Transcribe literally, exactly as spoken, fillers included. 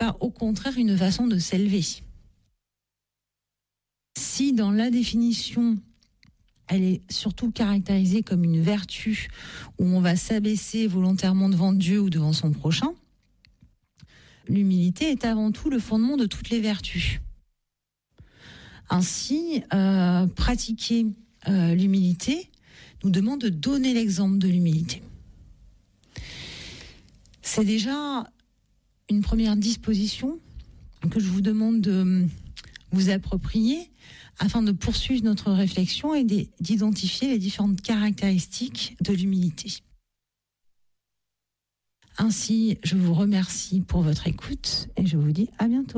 pas au contraire une façon de s'élever. Si dans la définition, elle est surtout caractérisée comme une vertu où on va s'abaisser volontairement devant Dieu ou devant son prochain, l'humilité est avant tout le fondement de toutes les vertus. Ainsi, euh, pratiquer euh, l'humilité nous demande de donner l'exemple de l'humilité. C'est déjà une première disposition que je vous demande de vous approprier afin de poursuivre notre réflexion et d'identifier les différentes caractéristiques de l'humilité. Ainsi, je vous remercie pour votre écoute et je vous dis à bientôt.